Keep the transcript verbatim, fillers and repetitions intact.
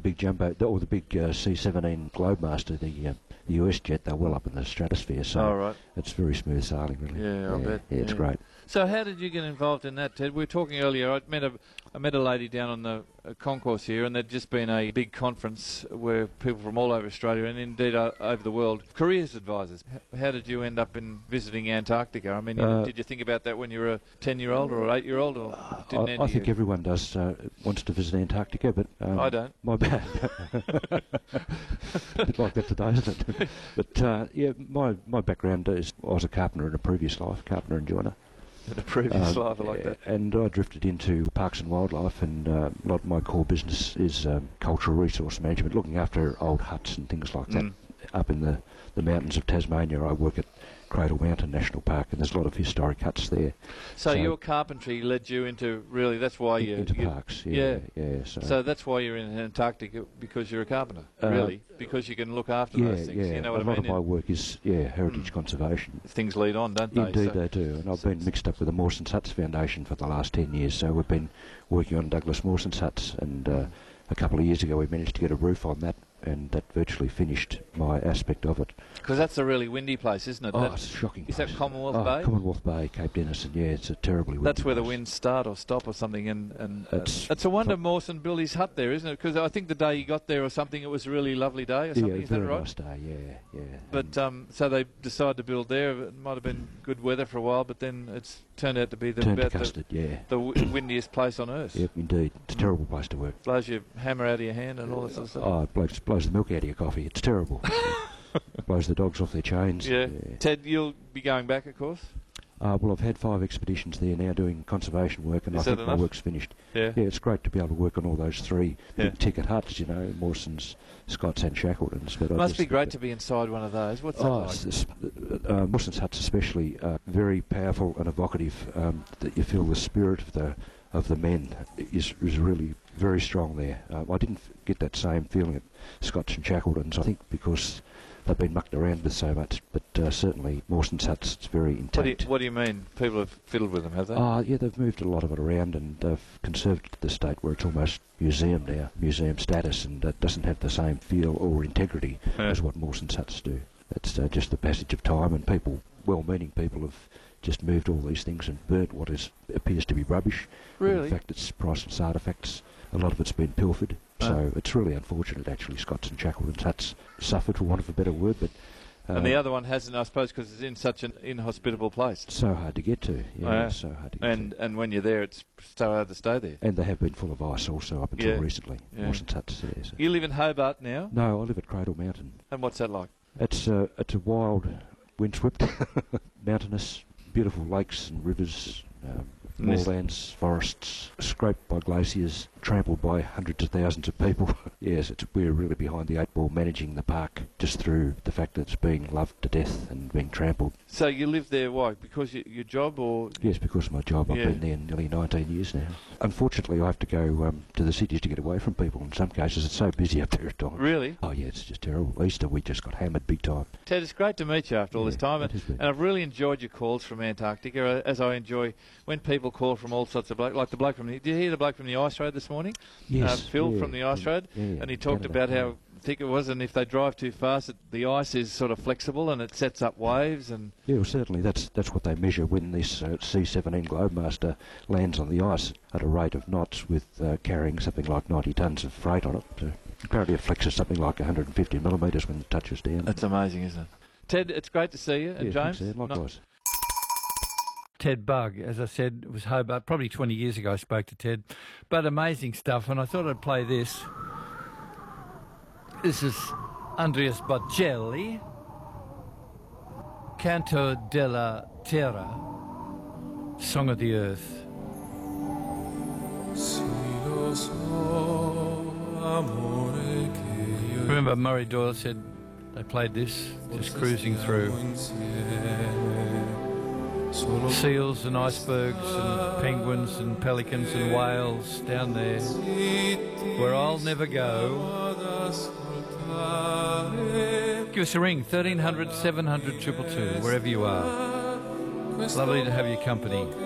big jumbo, or the big uh, C seventeen Globemaster, the, uh, the U S jet, they're well up in the stratosphere, so oh, right. it's very smooth sailing, really. Yeah, I bet. Yeah, it's yeah. great. So how did you get involved in that, Ted? We were talking earlier, I met a, I met a lady down on the uh, concourse here, and there'd just been a big conference where people from all over Australia, and indeed uh, over the world, careers advisors. H- how did you end up in visiting Antarctica? I mean, Uh, did you think about that when you were a ten-year-old or an eight-year-old? Or didn't I, enter I think you? everyone does uh, wants to visit Antarctica, but um, I don't. My bad. A bit like that today, isn't it? But uh, yeah, my my background is I was a carpenter in a previous life, carpenter and joiner. In a previous Um, life, I like that. And I drifted into parks and wildlife, and uh, a lot of my core business is um, cultural resource management, looking after old huts and things like that. Mm. Up in the, the mountains of Tasmania, I work at Cradle Mountain National Park, and there's a lot of historic huts there. So, so your carpentry led you into, really, that's why you... into you parks, yeah, yeah. yeah. so, So that's why you're in Antarctica, because you're a carpenter, Uh, really, because you can look after yeah, those things. yeah. You know a what lot I mean? of my work is yeah heritage Mm. conservation. Things lead on, don't they? Indeed, So- they do. And I've so- been mixed up with the Mawson's Huts Foundation for the last ten years. So we've been working on Douglas Mawson's huts, and uh, a couple of years ago we managed to get a roof on that, and that virtually finished my aspect of it. Because that's a really windy place, isn't it? Oh, That- it's a shocking. is that place. Commonwealth oh, Bay? Commonwealth Bay, Cape Denison. Yeah, it's a terribly windy That's where the place. winds start or stop or something, and, and uh, It's it's a wonder pro- Mawson built his hut there, isn't it? Because I think the day you got there or something, it was a really lovely day or something. Yeah, is that very right? nice day. Yeah, yeah. But um, so they decided to build there. It might have been good weather for a while, but then it's turned out to be the, Turned to about the, custard. Yeah. the w- windiest place on earth. Yep, indeed. It's a terrible place to work. Blows your hammer out of your hand and all that sort of stuff. Oh, it blows, blows the milk out of your coffee. It's terrible. Blows the dogs off their chains. Yeah. Ted, you'll be going back, of course. Uh, well, I've had five expeditions there now doing conservation work, and Is I that think my enough? work's finished. Yeah. Yeah, it's great to be able to work on all those three Yeah. big ticket huts, you know, Mawson's, Scott's and Shackleton's. But I Must just be think great that- to be inside one of those. What's that Oh, like? it's this, uh, Mawson's huts especially uh, very powerful and evocative. Um, that you feel the spirit of the of the men is is really very strong there. Um, I didn't f- get that same feeling at Scott's and Shackleton's. I think because they've been mucked around with so much. But uh, certainly Mawson's huts, it's very What do, you, intact. what do you mean? People have fiddled with them, have they? Oh, yeah, they've moved a lot of it around, and they've conserved it to the state where it's almost museum now, museum status, and it doesn't have the same feel or integrity Yeah. as what Mawson's huts do. It's uh, just the passage of time, and people, well-meaning people, have just moved all these things and burnt what is appears to be rubbish. When Really? in fact, it's priceless artefacts. A lot of it's been pilfered, so it's really unfortunate, actually. Scott's and Shackleton's huts suffered, for want of a better word, but uh, And the other one hasn't, I suppose, because it's in such an inhospitable place. it's so hard to get to. Yeah, Oh, yeah. it's so hard to get And to. and when you're there, it's so hard to stay there. And they have been full of ice also up until Yeah. recently. Yeah. Mawson's huts, yeah, so. You live in Hobart now, No, I live at Cradle Mountain. and what's that like? It's a, it's a wild, windswept, mountainous, beautiful lakes and rivers, um, And this- moorlands, forests, scraped by glaciers, trampled by hundreds of thousands of people. Yes, it's, we're really behind the eight ball managing the park just through the fact that it's being loved to death and being trampled. So you live there, why? Because you, your job, or Yes, because of my job. I've Yeah. been there nearly nineteen years now. Unfortunately, I have to go um, to the cities to get away from people. In some cases, it's so busy up there at times. really? Oh, yeah, it's just terrible. Easter, we just got hammered big time. Ted, it's great to meet you after all this Yeah, time, it and, has been. and I've really enjoyed your calls from Antarctica, uh, as I enjoy when people call from all sorts of bloke, like the bloke from the. Did you hear the bloke from the Ice Road this morning? Yes, uh, Phil yeah, from the Ice Road, yeah, and he talked Canada, about yeah. how thick it was, and if they drive too fast, it, the ice is sort of flexible and it sets up waves. And Yeah, well, certainly that's that's what they measure when this uh, C seventeen Globemaster lands on the ice at a rate of knots with uh, carrying something like ninety tonnes of freight on it. Uh, apparently it flexes something like one hundred fifty millimetres when it touches down. that's amazing, isn't it? Ted, it's great to see you, and yeah, James. thanks, Ed, not- likewise. Ted Bugg, as I said, it was Hobart. Probably twenty years ago I spoke to Ted. But amazing stuff, and I thought I'd play this. This is Andreas Bocelli, Canto della Terra, Song of the Earth. Remember Murray Doyle said they played this, just cruising through. Seals and icebergs and penguins and pelicans and whales down there where I'll never go. Give us a ring, thirteen hundred, seven hundred, two two two, wherever you are. Lovely to have your company.